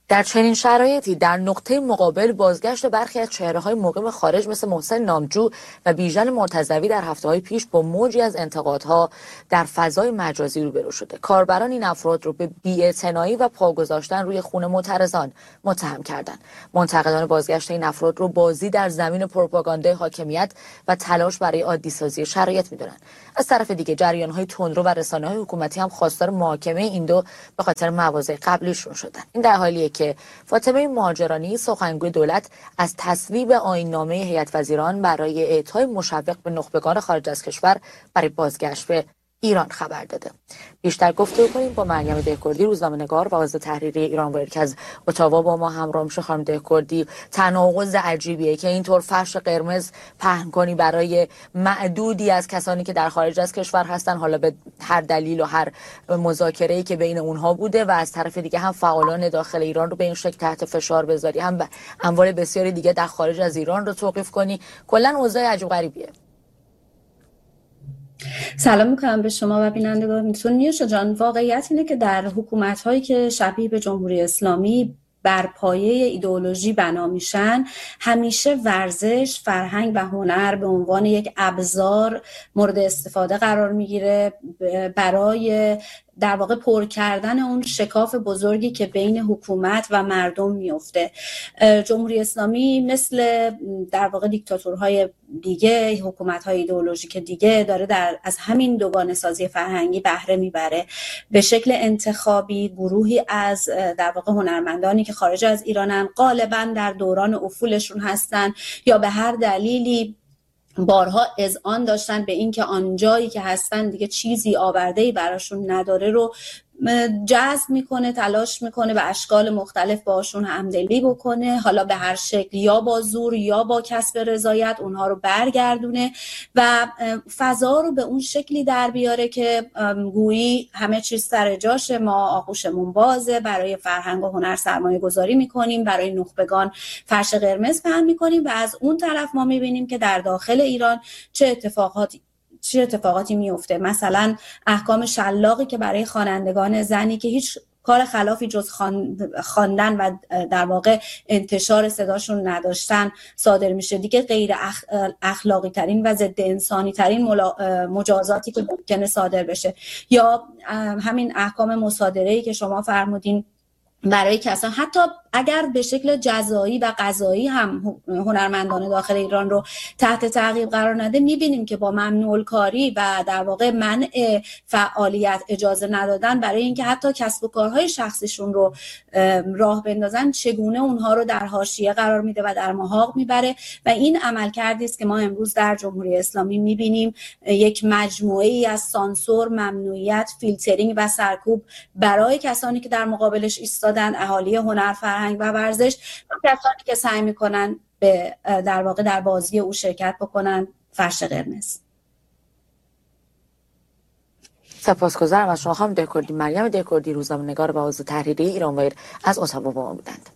در چنین شرایطی در نقطه مقابل بازگشت برخی از چهره‌های مقیم خارج مثل محسن نامجو و بیژن مرتضوی در هفته‌های پیش با موجی از انتقادها در فضای مجازی روبرو شده. کاربران این افراد رو به بی‌اعتنایی و پا گذاشتن روی خون معترضان متهم کردند. منتقدان بازگشت این افراد رو بازی در زمین پروپاگاندای حاکمیت و تلاش برای عادی‌سازی شرایط می‌دونن. از طرف دیگه جریان‌های تندرو و رسانه‌های حکومتی هم خواستار محاکمه این دو به خاطر مواضع قبلیشون شدن. این در حالیه که فاطمه مهاجرانی سخنگوی دولت از تصویب آیین‌نامه هیئت وزیران برای اعطای مشوق به نخبگان خارج از کشور برای بازگشت به ایران خبر داده. بیشتر گفتگو کنیم با مریم دهکردی، روزنامه‌نگار و عضو تحریریه ایرانویر که از اتاوا با ما همراه میشه. خانم دهکردی، تناقض عجیبیه که اینطور فرش قرمز پهن کنی برای معدودی از کسانی که در خارج از کشور هستن، حالا به هر دلیل و هر مذاکره‌ای که بین اونها بوده، و از طرف دیگه هم فعالان داخل ایران رو به این شکل تحت فشار بذاری، هم اموال بسیاری دیگه در خارج از ایران رو توقیف کنی. کلا اوضاع عجیب غریبیه. سلام میکنم به شما و بینندگانتون. نیوشا جان، واقعیت اینه که در حکومت‌هایی که شبیه به جمهوری اسلامی بر پایه ایدئولوژی بنا میشن، همیشه ورزش، فرهنگ و هنر به عنوان یک ابزار مورد استفاده قرار میگیره برای در واقع پر کردن اون شکاف بزرگی که بین حکومت و مردم میفته. جمهوری اسلامی مثل در واقع دیکتاتورهای دیگه، حکومت‌های ایدئولوژیک دیگه، داره از همین دوگانه سازی فرهنگی بهره میبره. به شکل انتخابی گروهی از در واقع هنرمندانی که خارج از ایرانن، غالبا در دوران افولشون هستن یا به هر دلیلی بارها اذعان داشتن به این که آنجایی که هستن دیگه چیزی آورده‌ای براشون نداره، رو جذب میکنه، تلاش میکنه به اشکال مختلف باشون همدلی بکنه، حالا به هر شکل، یا با زور یا با کسب رضایت اونها رو برگردونه و فضا رو به اون شکلی در بیاره که گویی همه چیز سر جاشه، ما آغوشمون بازه، برای فرهنگ و هنر سرمایه گذاری میکنیم، برای نخبگان فرش قرمز پهن میکنیم. و از اون طرف ما میبینیم که در داخل ایران چه اتفاقاتی میفته. مثلا احکام شلاقی که برای خوانندگان زنی که هیچ کار خلافی جز خواندن و در واقع انتشار صداشون نداشتن صادر میشه، دیگه غیر اخلاقی ترین و ضد انسانی ترین مجازاتی که ممکنه صادر بشه. یا همین احکام مصادره‌ای که شما فرمودین برای کسان، حتی اگر به شکل جزایی و قضایی هم هنرمندان داخل ایران رو تحت تعقیب قرار نده، میبینیم که با ممنوع الکاری و در واقع منع فعالیت، اجازه ندادن برای اینکه حتی کسب و کارهای شخصیشون رو راه بندازن، چگونه اونها رو در حاشیه قرار میده و در محاق میبره. و این عملکردی است که ما امروز در جمهوری اسلامی میبینیم، یک مجموعه ای از سانسور، ممنوعیت، فیلترینگ و سرکوب برای کسانی که در مقابلش ایستادن، اهالی هنر، فرهنگ و ورزش، و کسانی که سعی میکنن به در واقع در بازی او شرکت بکنن، فرش قرمز. سپاسگزارم از شما خانم دهکردی. مریم دهکردی، روزنامه‌نگار و عضو تحریریه ایرانویر از اتاوا با ما بودند.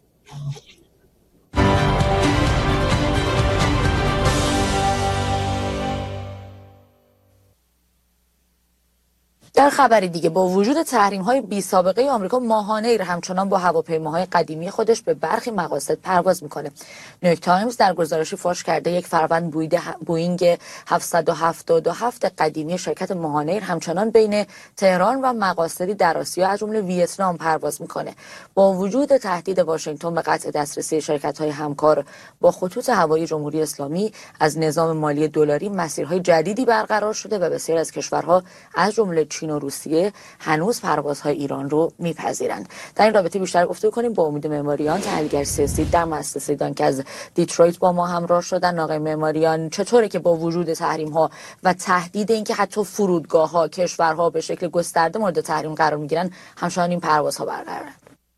در خبری دیگه، با وجود تحریم‌های بی‌سابقه آمریکا، ماهانه ایر همچنان با هواپیماهای قدیمی خودش به برخی مقاصد پرواز میکنه. نیویورک تایمز در گزارشی فاش کرده یک فروند بوئینگ 777 قدیمی شرکت ماهانه ایر همچنان بین تهران و مقاصدی در آسیا از جمله ویتنام پرواز میکنه. با وجود تهدید واشنگتن به قطع دسترسی شرکت‌های همکار با خطوط هوایی جمهوری اسلامی از نظام مالی دلاری، مسیرهای جدیدی برقرار شده و بسیاری از کشورها از جمله چین و روسیه هنوز پروازهای ایران رو میپذیرند. در این رابطه بیشتر گفتگو کنیم با امید معماریان، تحلیلگر سیاسی در مؤسسه دان که از دیترویت با ما همراه شدن. آقای معماریان، چطوره که با وجود تحریم ها و تهدید اینکه حتی فرودگاه ها، کشورها به شکل گسترده مورد تحریم قرار میگیرن، همچنان این پروازها برقرارند؟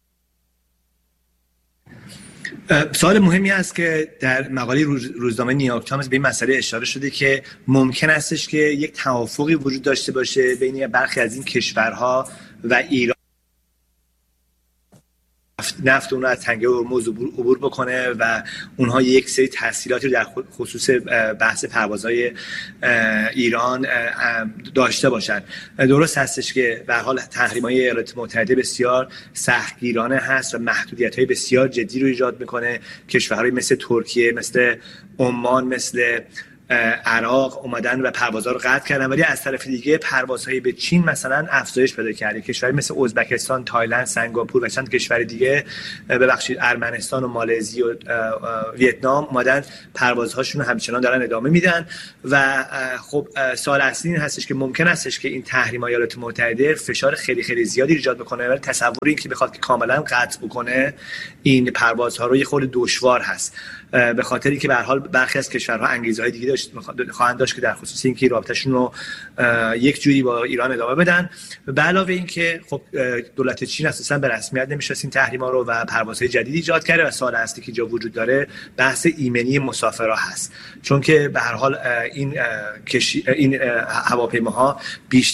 سوال مهمی است که در مقاله روزنامه نیویورک تایمز به این مسئله اشاره شده که ممکن استش که یک توافقی وجود داشته باشه بین برخی از این کشورها و ایران نفت اون از تنگه هرمز عبور بکنه و اونها یک سری تسهیلاتی رو در خصوص بحث پروازهای ایران داشته باشن. درست هستش که به هر حال تحریم‌های ایالات متحده بسیار سختگیرانه هست و محدودیت‌های بسیار جدی رو ایجاد میکنه. کشورهای مثل ترکیه، مثل عمان، مثل عراق اومدن و پروازها رو قطع کردن، ولی از طرف دیگه پروازهای به چین مثلا افزایش پیدا کرده. کشوری مثل ازبکستان، تایلند، سنگاپور و چند کشور دیگه، ببخشید ارمنستان و مالزی و ویتنام اومدن پروازهاشون رو همچنان دارن ادامه میدن و خب سوال اصلی این هستش که ممکن هستش که این تحریم ایالات متحده فشار خیلی خیلی زیادی ایجاد بکنه، ولی تصور این که بخواد که کاملا قطع بکنه این پروازها رو یه خورده دشوار هست، به خاطر اینکه به هر حال برخی از کشورها انگیزه‌های دیگه خواهند داشت که در خصوص اینکه رابطه‌شون رو یک جوری با ایران ادامه بدن. به علاوه اینکه خب دولت چین اساسا به رسمیت نمی‌شناسه این تحریم‌ها رو و پروازهای جدید ایجاد کرده و سوال اصلی که جا وجود داره بحث ایمنی مسافرها هست، چون که به هر حال این هواپیماها بیشتر